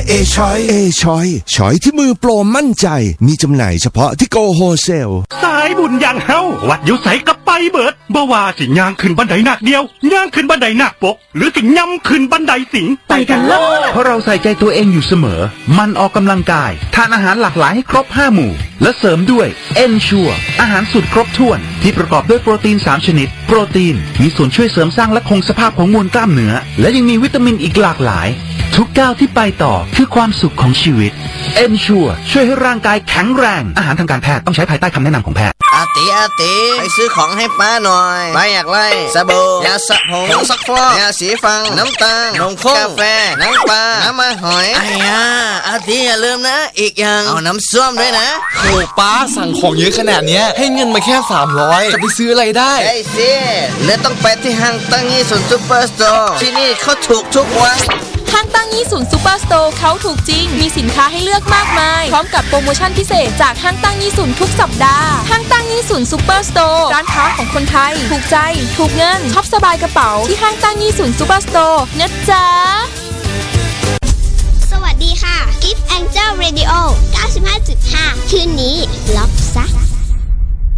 ช้อยช้อยที่มือโปรมั่นใจมีจำหน่ายเฉพาะที่โกโฮเซลสายบุญอย่างเฮาวัดอยู่ไสกับไปเบิดบ่ว่าสิย่างขึ้นบันไดหนักเดียวย่างขึ้นบันไดหนักปกหรือสิย่ำขึ้นบันไดสิงไปกันเลยเพราะเราใส่ใจตัวเองอยู่เสมอมันออกกำลังกายทานอาหารหลากหลายให้ครบ5หมู่และเสริมด้วย Ensure อาหารสูตรครบถ้วนที่ประกอบด้วยโปรตีน3ชนิดโปรตีนมีส่วนช่วยเสริมสร้างและคงสภาพของมวลกล้ามเนื้อและยังมีวิตามินอีกหลากหลายทุกก้าวที่ไปต่อคือความสุขของชีวิต Ensure ช่วยให้ร่างกายแข็งแรงอาหารทางการแพทย์ต้องใช้ภายใต้คำแนะนำของแพทย์อาติไปซื้อของให้ป้าหน่อยป้าอยากไล่สบู่ยาสระผมผงซักฟอกยาสีฟันน้ำตาลนมข้นกาแฟน้ำปลาน้ำมันหอยไอ้ยาอาติอย่าลืมนะอีกอย่างเอาน้ำส้มด้วยนะโหป้าสั่งของเยอะขนาดนี้ให้เงินมาแค่300จะไปซื้ออะไรได้ไอ้สิแล้วต้องไปที่ห้างตั้งยี่สุนซุปเปอร์สโตร์ที่นี่เขาถูกทุกวันห้างตั้งยี่สุนซูเปอร์สโตร์เขาถูกจริงมีสินค้าให้เลือกมากมายพร้อมกับโปรโมชั่นพิเศษจากห้างตั้งยี่สุนทุกสัปดาห์ห้างตั้งยี่สุนซูเปอร์สโตร์ร้านค้าของคนไทยถูกใจถูกเงินช็อปสบายกระเป๋าที่ห้างตั้งยี่สุนซูเปอร์สโตร์นะจ๊ะสวัสดีค่ะ Gift Angel Radio 95.5 คืนนี้ล็อกซัก